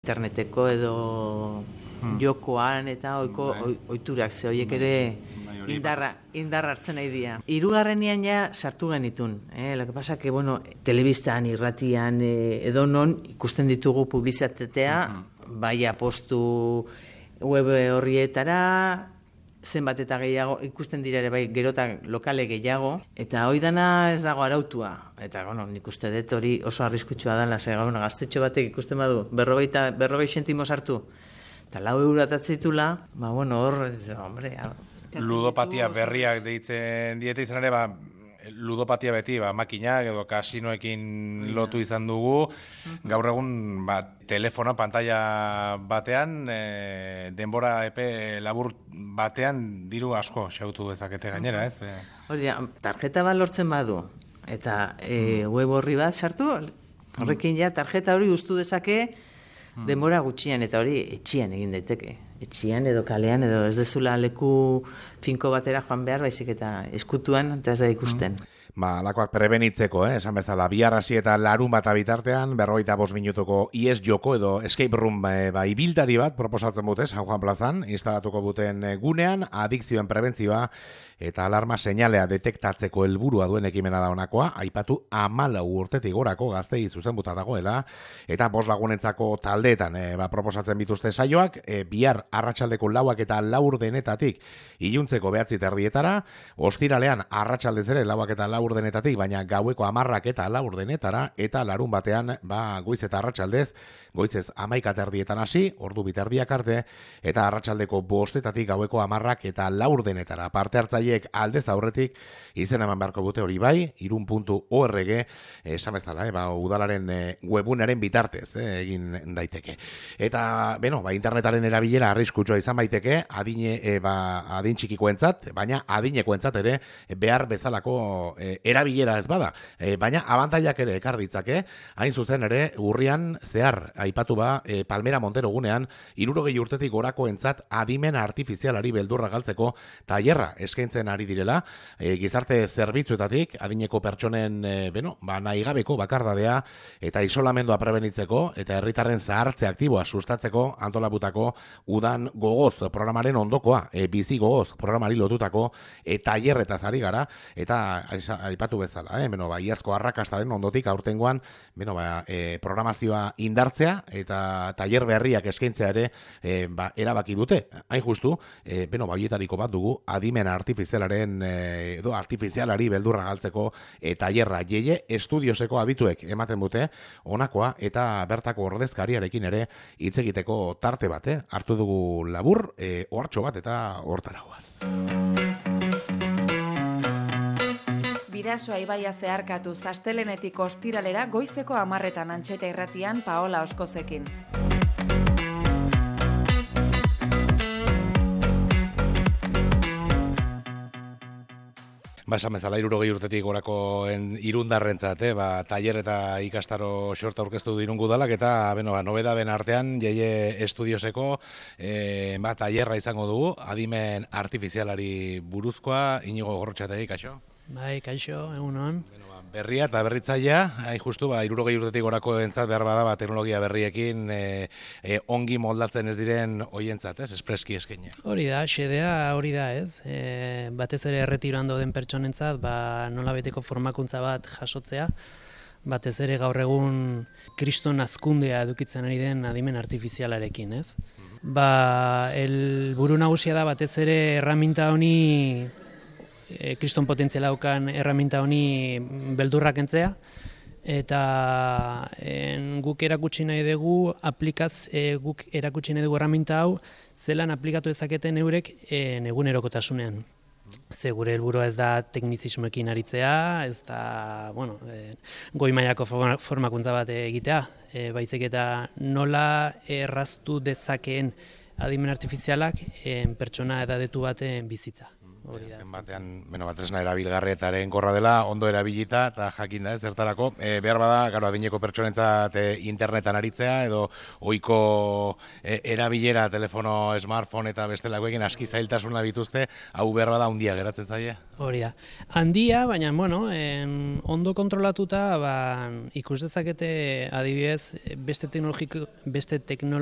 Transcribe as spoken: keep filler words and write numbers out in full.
interneteko edo hmm. jokoan eta oiko ohiturak ze horiek ere indarra, indarra hartzen nahi dira. Hirugarrenean ja sartu genitun. Eh? Lo que pasa que, bueno, telebistan, irratian, eh, edo non ikusten ditugu publizitatea, uh-huh. bai apostu web horrietara, zenbat eta gehiago ikusten dira ere bai gerotan lokale gehiago, eta hoi dana ez dago arautua. Eta, bueno, nik uste dut hori oso arriskutsua dela, ze bueno, gaztetxo batek ikusten badu, berrogeita, berrogei sentimo sartu, eta lau euro atatzitula, ba, bueno, hor, hombre, ludopatia berriak deitzen diete izan ere, ba, ludopatia beti, ba, makinak edo kasinoekin lotu izan dugu, gaur egun, ba, telefono, pantalla batean, e, denbora epe labur batean diru asko xautu dezakete gainera, ez? Hori, tarjeta bat lortzen badu, eta e, web horri bat sartu, horrekin ja, tarjeta hori ustu dezake denbora gutxian, eta hori etxian egin daiteke. Etxian edo kalean edo ez dezula leku finko batera joan behar, baizik eta eskutuan eta ez da ikusten. Ba, alakoak prebenitzeko, eh? Esan bezala, bihar hasi eta larun bat bitartean, berrogeita bost minutuko ies joko edo escape room ba, ba, ibiltari bat proposatzen dute San Juan plazan, instalatuko duten gunean, adikzioen prebentzioa eta alarma seinalea detektatzeko helburua duen ekimena da honakoa, aipatu hamalau urtetik gorako gaztei zuzenbuta dagoela, eta bost lagunentzako taldeetan e, ba, proposatzen bituzte saioak, e, bihar arratsaldeko lauak eta laur denetatik iluntzeko behatzi terdietara, ostiralean arratsaldez ere lauak eta laur denetatik, baina gaueko hamarrak eta laur denetara, eta larun batean, ba, goiz eta arratsaldez, goizez hamaika terdietan hasi, ordu biterdiak arte, eta arratsaldeko bostetatik gaueko hamarrak eta laur denetara. Parte hartzaileek aldez aurretik izen eman beharko dute hori bai, irun puntu org, esan bezala, eh, ba, udalaren eh, webunaren bitartez eh, egin daiteke. Eta, beno, ba, internetaren erabilera arriskutsua izan baiteke, adine, eh, ba, adin txikikoentzat, baina adinekoentzat ere behar bezalako eh, erabilera ez bada. Eh, baina abantaiak ere ekar ditzake, hain zuzen ere urrian zehar aipatu ba, e, Palmera Montero gunean, hirurogei urtetik gorako entzat adimen artifizialari beldurra galtzeko tailerra eskaintzen ari direla, e, gizarte zerbitzuetatik, adineko pertsonen, e, beno, ba, nahigabeko bakardadea eta isolamendua prebenitzeko, eta herritarren zahartze aktiboa sustatzeko antolabutako udan gogoz programaren ondokoa, e, bizi gogoz programari lotutako e, tailerretaz ari gara, eta aipatu bezala, e, beno, ba, iazko arrakastaren ondotik aurtengoan, beno, ba, e, programazioa indartzea, eta tailer berriak eskaintzea ere e, ba, erabaki dute. Hain justu, e, beno, baietariko bat dugu adimen artifizialaren e, edo artifizialari beldurra galtzeko e, tailerra Jeie Estudioseko abituek ematen dute honakoa eta bertako ordezkariarekin ere hitz egiteko tarte bat, eh? Hartu dugu labur, e, ohartxo bat eta hortara goaz. Bidasoa ibaia zeharkatu astelehenetik ostiralera goizeko hamarretan Antxeta irratian Paola Oskozekin. Ba, esan bezala, hirurogei urtetik gorako irundarrentzat, eh? Ba, tailer eta ikastaro xorta aurkeztu du Irungo Udalak, eta beno, ba, nobedaden artean Jeie Estudioseko eh, ba, tailerra izango dugu, adimen artifizialari buruzkoa, Inigo Gorrotxategi, kaixo? Bai, kaixo, egun hon. Bueno, ba, berria eta berritzailea, hain justu, ba, hirurogei urtetik gorako entzat behar bada, ba, teknologia berriekin e, e, ongi moldatzen ez diren hoientzat, ez, espreski eskaini. Hori da, xedea hori da, ez. E, batez ere erretiroan dauden pertsonentzat, ba, nola beteko formakuntza bat jasotzea, batez ere gaur egun kriston hazkundea edukitzen ari den adimen artifizialarekin, ez. Mm-hmm. Ba, helburu nagusia da batez ere erraminta honi E, kriston potentziala daukan erraminta honi beldurrak kentzea, eta en, guk erakutsi nahi dugu aplikaz, e, guk erakutsi nahi dugu erraminta hau zelan aplikatu dezaketen eurek e, egunerokotasunean. Ze gure helburua ez da teknizismoekin aritzea, ez da, bueno, e, goi mailako formakuntza bat egitea, e, baizik eta nola erraztu dezakeen adimen artifizialak e, pertsona edadetu baten bizitza. hori da. Azken batean, beno, bat tresna erabilgarrietaren korra dela, ondo erabilita, eta jakin da, ez zertarako. E, behar bada, garo, adineko pertsonentzat e, internetan aritzea, edo ohiko e, erabilera, telefono, smartphone eta bestelakoekin aski zailtasuna bituzte, hau behar bada handia geratzen zaie? Hori da. Handia, baina, bueno, en, ondo kontrolatuta, ba, ikus dezakete adibidez, beste teknologiko, beste teknologiko